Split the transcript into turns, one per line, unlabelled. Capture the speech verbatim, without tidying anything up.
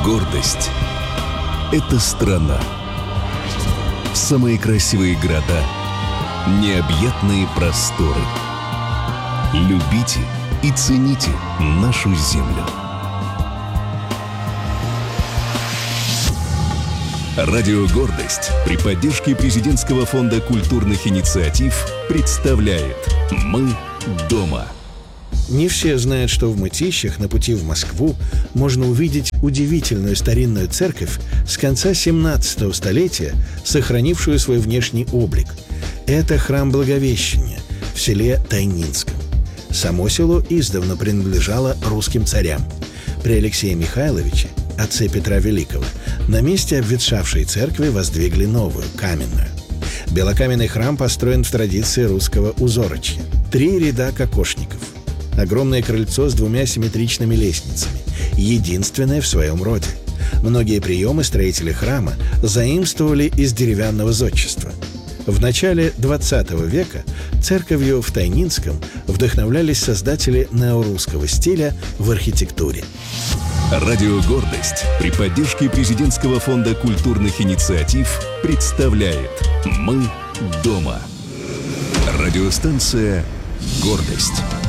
Гордость – это страна. Самые красивые города, необъятные просторы. Любите и цените нашу землю. Радио «Гордость» при поддержке Президентского фонда культурных инициатив представляет «Мы дома».
Не все знают, что в Мытищах на пути в Москву можно увидеть удивительную старинную церковь с конца семнадцатого столетия, сохранившую свой внешний облик. Это храм Благовещения в селе Тайнинском. Само село издавна принадлежало русским царям. При Алексее Михайловиче, отце Петра Великого, на месте обветшавшей церкви воздвигли новую, каменную. Белокаменный храм построен в традиции русского узорочья. Три ряда кокошников. Огромное крыльцо с двумя симметричными лестницами, единственное в своем роде. Многие приемы строители храма заимствовали из деревянного зодчества. В начале двадцатого века церковью в Тайнинском вдохновлялись создатели неорусского стиля в архитектуре.
Радио «Гордость» при поддержке Президентского фонда культурных инициатив представляет «Мы дома». Радиостанция «Гордость».